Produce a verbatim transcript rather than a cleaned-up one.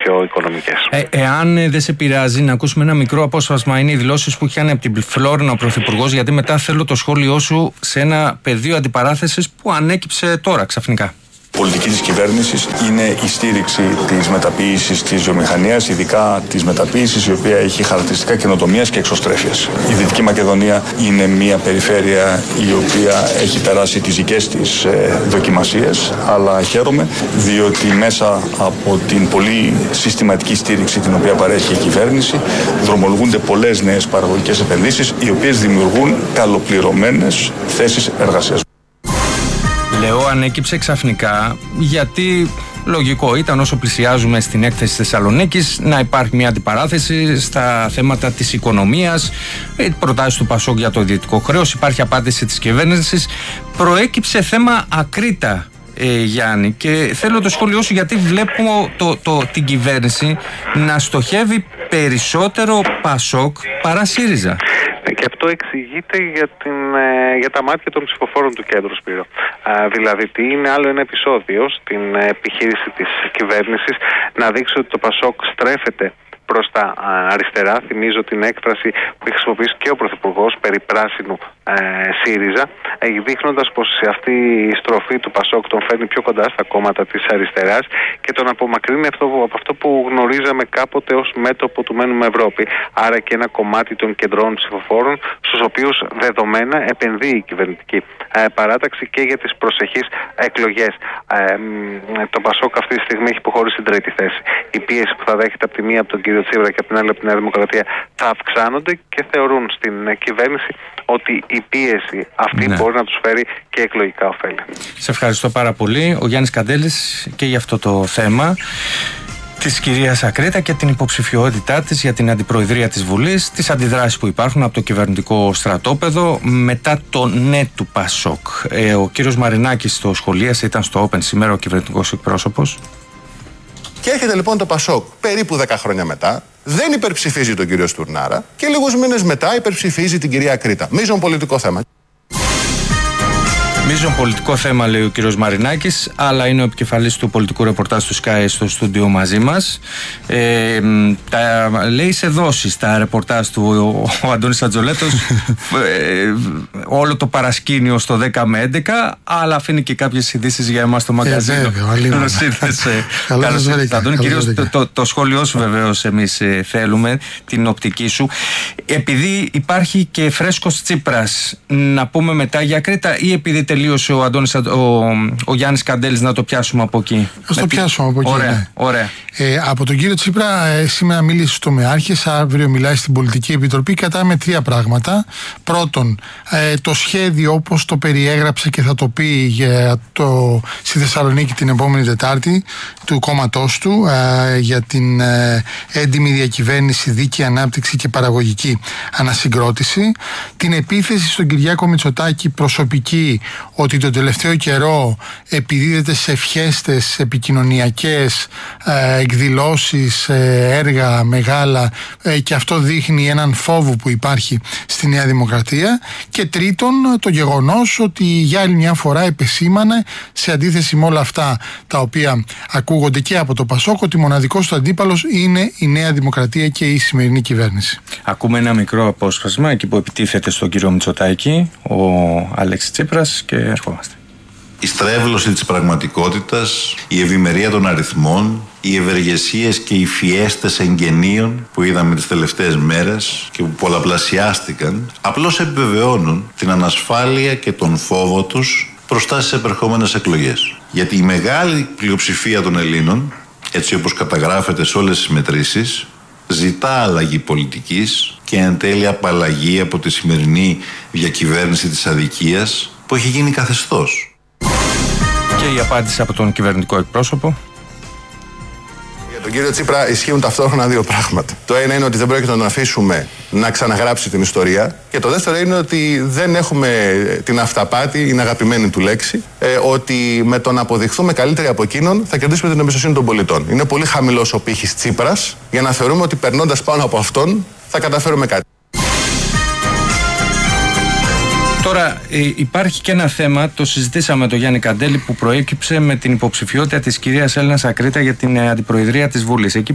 πιο οικονομικές. Ε, εάν ε, δεν σε πειράζει να ακούσουμε ένα μικρό απόσπασμα, είναι οι δηλώσεις που είχε κάνει από την Φλόρινα ο Πρωθυπουργός, γιατί μετά θέλω το σχόλιο σου σε ένα πεδίο αντιπαράθεσης που ανέκυψε τώρα ξαφνικά. Η πολιτική της κυβέρνησης είναι η στήριξη της μεταποίησης της βιομηχανίας, ειδικά της μεταποίησης η οποία έχει χαρακτηριστικά καινοτομίας και εξωστρέφειας. Η Δυτική Μακεδονία είναι μια περιφέρεια η οποία έχει περάσει τις δικές της ε, δοκιμασίες, αλλά χαίρομαι διότι μέσα από την πολύ συστηματική στήριξη την οποία παρέχει η κυβέρνηση δρομολογούνται πολλές νέες παραγωγικές επενδύσεις οι οποίες δημιουργούν καλοπληρωμένες θέσεις εργασίας. Λέω ανέκυψε ξαφνικά γιατί λογικό ήταν όσο πλησιάζουμε στην έκθεση Θεσσαλονίκης να υπάρχει μια αντιπαράθεση στα θέματα της οικονομίας, προτάσεις του Πασόκ για το ιδιωτικό χρέος, υπάρχει απάντηση της κυβέρνησης. Προέκυψε θέμα Ακρίτα, ε, Γιάννη, και θέλω το σχόλιο σου γιατί βλέπω το, το, την κυβέρνηση να στοχεύει περισσότερο Πασόκ παρά ΣΥΡΙΖΑ. Και αυτό εξηγείται για, την, για τα μάτια των ψηφοφόρων του κέντρου, Σπύρο. Α, δηλαδή, τι είναι άλλο ένα επεισόδιο στην επιχείρηση της κυβέρνησης να δείξει ότι το Πασόκ στρέφεται προς τα αριστερά. Θυμίζω την έκφραση που έχει χρησιμοποιήσει και ο Πρωθυπουργός περί πράσινου ε, ΣΥΡΙΖΑ, ε, δείχνοντας πως αυτή η στροφή του Πασόκ τον φέρνει πιο κοντά στα κόμματα της αριστεράς και τον απομακρύνει αυτό, από αυτό που γνωρίζαμε κάποτε ως μέτωπο του μένουμε Ευρώπη. Άρα και ένα κομμάτι των κεντρών ψηφοφόρων, στους οποίους δεδομένα επενδύει η κυβερνητική ε, παράταξη και για τις προσεχείς εκλογές. Ε, το Πασόκ αυτή τη στιγμή έχει υποχωρήσει στην τρίτη θέση. Η πίεση που θα δέχεται από τη μία από τον κύριο Τσίπρα και από την άλλη από τη Νέα Δημοκρατία θα αυξάνονται και θεωρούν στην κυβέρνηση ότι η πίεση αυτή ναι. μπορεί να τους φέρει και εκλογικά ωφέλη. Σε ευχαριστώ πάρα πολύ. Ο Γιάννης Καντέλης και για αυτό το θέμα της κυρίας Ακρίτα και την υποψηφιότητά της για την αντιπροεδρία της Βουλής, τις αντιδράσεις που υπάρχουν από το κυβερνητικό στρατόπεδο μετά το ναι του Πασόκ. Ε, ο κύριος Μαρινάκης στο σχολίασε, ήταν στο Open σήμερα ο κυβερνητικός εκπρόσωπος. Και έρχεται λοιπόν το Πασόκ περίπου δέκα χρόνια μετά, δεν υπερψηφίζει τον κύριο Στουρνάρα και λίγους μήνες μετά υπερψηφίζει την κυρία Ακρίτα. Μείζον πολιτικό θέμα. Μείζον πολιτικό θέμα, λέει ο κύριος Μαρινάκης, αλλά είναι ο επικεφαλής του πολιτικού ρεπορτάζ του Sky στο στούντιο μαζί μας. Ε, τα, λέει σε δόσεις τα ρεπορτάζ του ο, ο Αντώνης Ατζολέτος, ε, όλο το παρασκήνιο στο δέκα με έντεκα, αλλά αφήνει και κάποιες ειδήσεις για εμάς στο μαγκαζίνο. Καλώς ήρθες, Αντώνη. Κυρίως το, το, το σχόλιο σου βεβαίως εμείς ε, θέλουμε, την οπτική σου. Επειδή υπάρχει και φρέσκος Τσίπρας, να πούμε μετά για Κρήτα ή επειδή τελείωσε ο, Αντώνης, ο, ο Γιάννης Καντέλης, να το πιάσουμε από εκεί? Ας το πιάσουμε από εκεί. Ωραία, ναι. ωραία. Ε, από τον κύριο Τσίπρα ε, σήμερα μίλησε στο ΜΕάρχης, αύριο μιλάει στην Πολιτική Επιτροπή. Κατάμε τρία πράγματα. Πρώτον, ε, το σχέδιο όπως το περιέγραψε και θα το πει για το, στη Θεσσαλονίκη την επόμενη Τετάρτη του κόμματός του ε, για την ε, έντιμη διακυβέρνηση, δίκαιη ανάπτυξη και παραγωγική ανασυγκρότηση. Την επίθεση στον Κυριάκο Μητσοτάκη προσωπική, ότι το τελευταίο καιρό επιδίδεται σε ευχέστες επικοινωνιακές ε, εκδηλώσεις, ε, έργα μεγάλα ε, και αυτό δείχνει έναν φόβο που υπάρχει στη Νέα Δημοκρατία. Και τρίτον, το γεγονός ότι για άλλη μια φορά επεσήμανε, σε αντίθεση με όλα αυτά τα οποία ακούγονται και από το Πασόκ, ότι μοναδικός του αντίπαλος είναι η Νέα Δημοκρατία και η σημερινή κυβέρνηση. Ακούμε ένα μικρό απόσπασμα εκεί που επιτίθεται στον κύριο Μητσοτάκη ο Αλέξης Τσίπρας και ερχόμαστε. Η στρέβλωση της πραγματικότητας, η ευημερία των αριθμών, οι ευεργεσίες και οι φιέστες εγγενείων που είδαμε τις τελευταίες μέρες και που πολλαπλασιάστηκαν, απλώς επιβεβαιώνουν την ανασφάλεια και τον φόβο τους μπροστά στις επερχόμενες εκλογές. Γιατί η μεγάλη πλειοψηφία των Ελλήνων, έτσι όπως καταγράφεται σε όλες τις μετρήσεις, ζητά αλλαγή πολιτικής και εν τέλει απαλλαγή από τη σημερινή διακυβέρνηση της αδικίας που έχει γίνει καθεστώς. Και η απάντηση από τον κυβερνητικό εκπρόσωπο. Για τον κύριο Τσίπρα ισχύουν ταυτόχρονα δύο πράγματα. Το ένα είναι ότι δεν πρόκειται να τον αφήσουμε να ξαναγράψει την ιστορία. Και το δεύτερο είναι ότι δεν έχουμε την αυταπάτη, είναι αγαπημένη του λέξη, ε, ότι με το να αποδειχθούμε καλύτεροι από εκείνον θα κερδίσουμε την εμπιστοσύνη των πολιτών. Είναι πολύ χαμηλός ο πύχης Τσίπρας για να θεωρούμε ότι περνώντας πάνω από αυτόν θα καταφέρουμε κάτι. Τώρα υπάρχει και ένα θέμα, το συζητήσαμε με τον Γιάννη Καντέλη, που προέκυψε με την υποψηφιότητα της κυρίας Έλληνας Ακρίτα για την αντιπροεδρία της Βουλής. Εκεί